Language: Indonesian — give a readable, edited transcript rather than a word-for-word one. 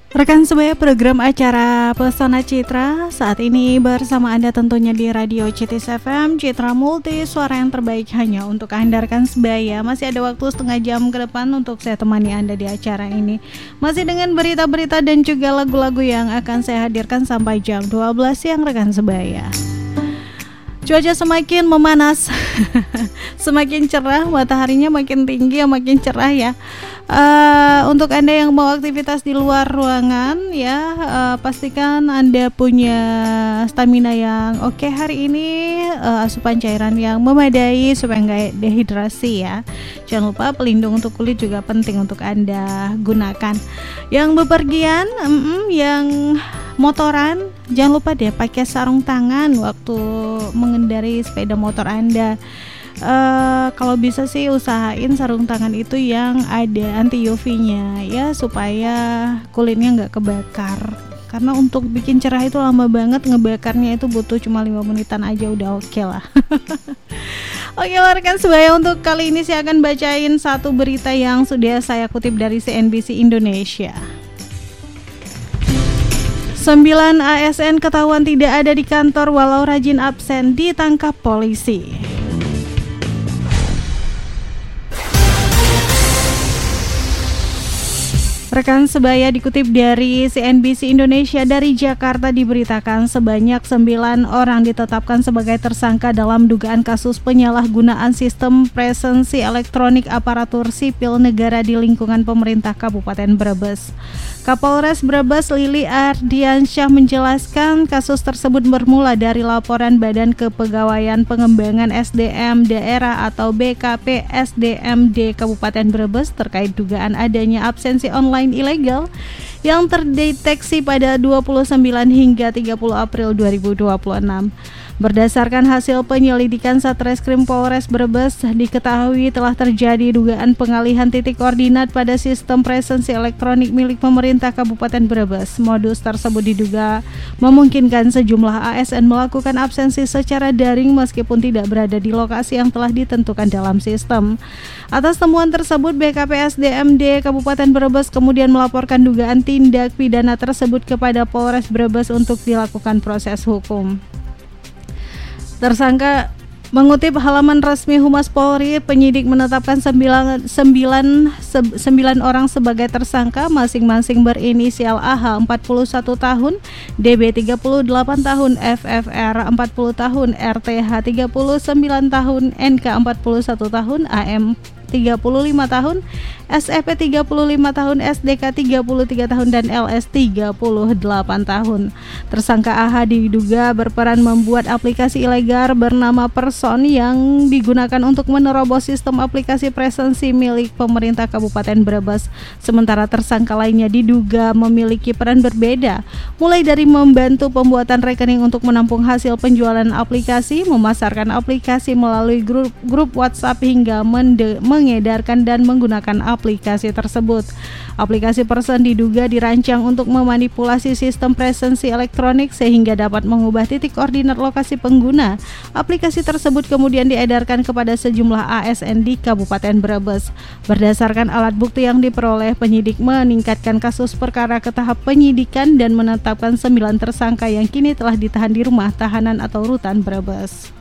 Rekan sebaya program acara Pesona Citra saat ini bersama Anda tentunya di Radio Citis FM, Citra Multi, suara yang terbaik hanya untuk Anda rekan sebaya. Masih ada waktu setengah jam ke depan untuk saya temani Anda di acara ini. Masih dengan berita-berita dan juga lagu-lagu yang akan saya hadirkan sampai jam 12 siang rekan sebaya. Cuaca semakin memanas, semakin cerah, mataharinya makin tinggi, makin cerah ya. Untuk Anda yang mau aktivitas di luar ruangan ya, pastikan Anda punya stamina yang oke hari ini, asupan cairan yang memadai supaya nggak dehidrasi ya. Jangan lupa pelindung untuk kulit juga penting untuk Anda gunakan. Yang bepergian, yang motoran, jangan lupa deh pakai sarung tangan waktu mengendarai sepeda motor Anda. Kalau bisa sih usahain sarung tangan itu yang ada anti UV-nya ya, supaya kulitnya nggak kebakar. Karena untuk bikin cerah itu lama banget, ngebakarnya itu butuh cuma 5 menitan aja udah oke lah. Oke rekan sebaya, untuk kali ini saya akan bacain satu berita yang sudah saya kutip dari CNBC Indonesia. 9 ASN ketahuan tidak ada di kantor walau rajin absen, ditangkap polisi. Rekan sebaya, dikutip dari CNBC Indonesia dari Jakarta, diberitakan sebanyak 9 orang ditetapkan sebagai tersangka dalam dugaan kasus penyalahgunaan sistem presensi elektronik aparatur sipil negara di lingkungan pemerintah Kabupaten Brebes. Kapolres Brebes Lili Ardiansyah menjelaskan kasus tersebut bermula dari laporan Badan Kepegawaian Pengembangan SDM Daerah atau BKP SDMD Kabupaten Brebes terkait dugaan adanya absensi online ilegal yang terdeteksi pada 29 hingga 30 April 2026. Berdasarkan hasil penyelidikan Satreskrim Polres Brebes, diketahui telah terjadi dugaan pengalihan titik koordinat pada sistem presensi elektronik milik pemerintah Kabupaten Brebes. Modus tersebut diduga memungkinkan sejumlah ASN melakukan absensi secara daring meskipun tidak berada di lokasi yang telah ditentukan dalam sistem. Atas temuan tersebut, BKP SDMD Kabupaten Brebes kemudian melaporkan dugaan tindak pidana tersebut kepada Polres Brebes untuk dilakukan proses hukum. Tersangka mengutip halaman resmi Humas Polri, penyidik menetapkan 9 orang sebagai tersangka, masing-masing berinisial AH 41 tahun, DB 38 tahun, FFR 40 tahun, RTH 39 tahun, NK 41 tahun, AM 35 tahun, SEP 35 tahun, SDK 33 tahun, dan LS 38 tahun. Tersangka AH diduga berperan membuat aplikasi ilegal bernama Person yang digunakan untuk menerobos sistem aplikasi presensi milik pemerintah Kabupaten Brebes. Sementara tersangka lainnya diduga memiliki peran berbeda, mulai dari membantu pembuatan rekening untuk menampung hasil penjualan aplikasi, memasarkan aplikasi melalui grup WhatsApp, hingga mengedarkan dan menggunakan aplikasi tersebut. Aplikasi Person diduga dirancang untuk memanipulasi sistem presensi elektronik sehingga dapat mengubah titik koordinat lokasi pengguna. Aplikasi tersebut kemudian diedarkan kepada sejumlah ASN di Kabupaten Brebes. Berdasarkan alat bukti yang diperoleh, penyidik meningkatkan kasus perkara ke tahap penyidikan dan menetapkan 9 tersangka yang kini telah ditahan di rumah tahanan atau rutan Brebes.